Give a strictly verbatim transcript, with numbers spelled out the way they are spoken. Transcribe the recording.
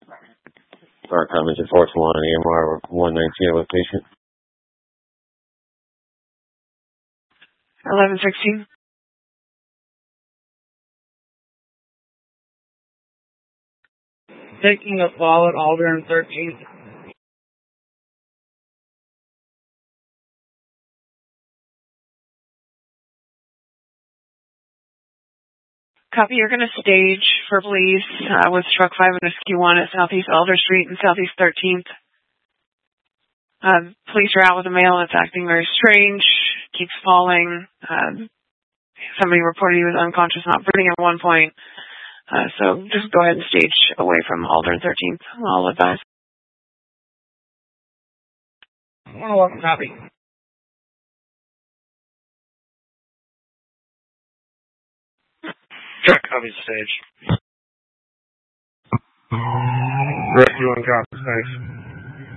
Our comments at Force One, A M R one nineteen with patient. eleven sixteen. Taking a fall at Aldern thirteenth. Copy, you're going to stage for police uh, with truck five and S Q one at Southeast Alder Street and Southeast thirteenth. Uh, police are out with a male that's acting very strange, keeps falling. Uh, somebody reported he was unconscious, not breathing at one point. Uh, so just go ahead and stage away from Aldern thirteenth. I'll advise. one oh one, copy. Check, copy stage. Rescue one, copy, thanks.